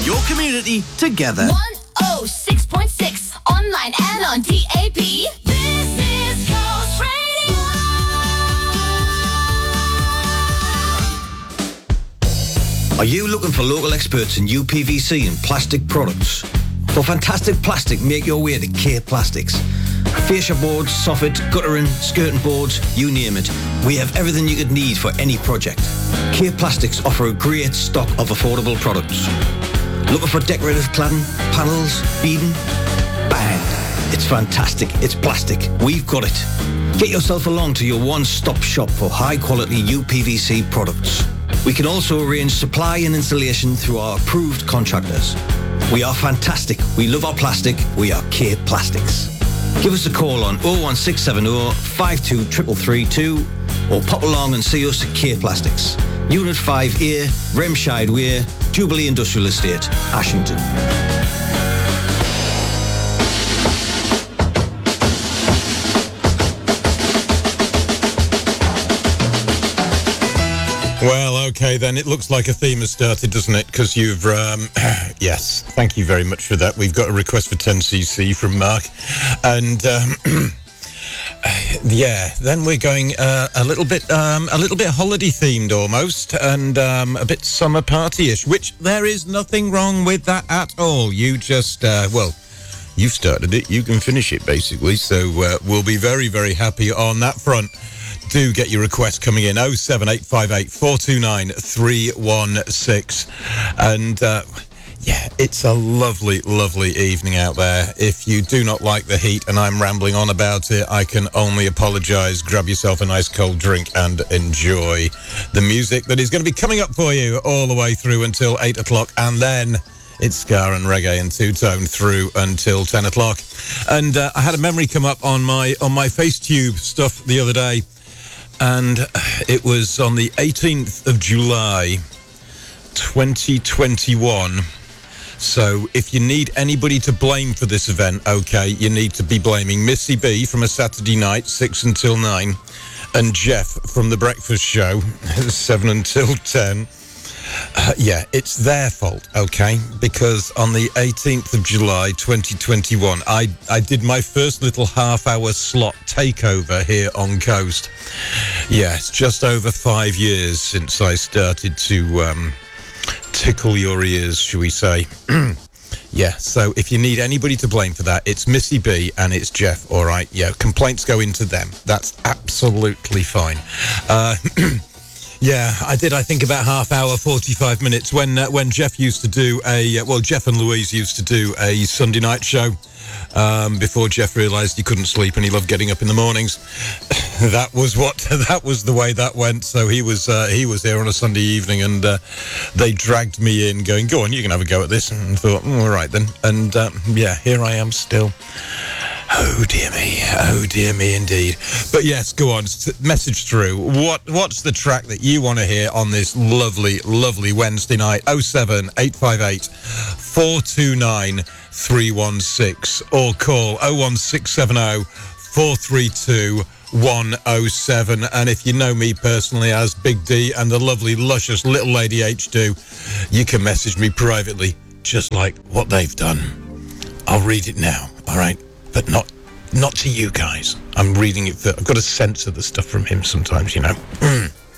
your community together. 106.6 online and on DAB. This is Coast Radio. Are you looking for local experts in UPVC and plastic products? For fantastic plastic, make your way to K Plastics. Fascia boards, soffit, guttering, skirting boards, you name it. We have everything you could need for any project. K Plastics offer a great stock of affordable products. Looking for decorative cladding, panels, beading? Bang! It's fantastic. It's plastic. We've got it. Get yourself along to your one-stop shop for high-quality UPVC products. We can also arrange supply and installation through our approved contractors. We are fantastic. We love our plastic. We are K Plastics. Give us a call on 01670 52332 or pop along and see us at K Plastics. Unit 5A, Remscheid Way, Jubilee Industrial Estate, Ashington. Well, okay then, it looks like a theme has started, doesn't it? Because you've, yes, thank you very much for that. We've got a request for 10cc from Mark. And, yeah, then we're going a little bit holiday themed almost, and a bit summer party-ish, which there is nothing wrong with that at all. You just, well, you've started it, you can finish it basically, so we'll be very, very happy on that front. Do get your requests coming in 07858 429 316. And yeah, it's a lovely, lovely evening out there. If you do not like the heat and I'm rambling on about it, I can only apologise. Grab yourself a nice cold drink and enjoy the music that is going to be coming up for you all the way through until 8 o'clock. And then it's ska and reggae and two-tone through until 10 o'clock. And I had a memory come up on my FaceTube stuff the other day. And it was on the 18th of July, 2021. So if you need anybody to blame for this event, okay, you need to be blaming Missy B from a Saturday night, 6 until 9, and Jeff from The Breakfast Show, 7 until 10. Yeah, it's their fault, okay? Because on the 18th of July, 2021, I did my first little half-hour slot takeover here on Coast. Yeah, it's just over 5 years since I started to tickle your ears, shall we say. Yeah, so if you need anybody to blame for that, it's Missy B and it's Jeff, all right? Yeah, complaints go into them. That's absolutely fine. Yeah, I did, I think, about half hour, 45 minutes when Jeff used to do Jeff and Louise used to do a Sunday night show before Jeff realised he couldn't sleep and he loved getting up in the mornings. That was the way that went. So he was here on a Sunday evening and they dragged me in going, go on, you can have a go at this. And I thought, all right then. And yeah, here I am still. Oh dear me indeed. But yes, go on, message through. What's the track that you want to hear on this lovely, lovely Wednesday night? 07858 429 316 or call 01670 432 107. And if you know me personally as Big D and the lovely, luscious little Lady H do, you can message me privately, just like what they've done. I'll read it now, all right? But not to you guys. I'm reading it. I've got to censor the stuff from him sometimes, you know.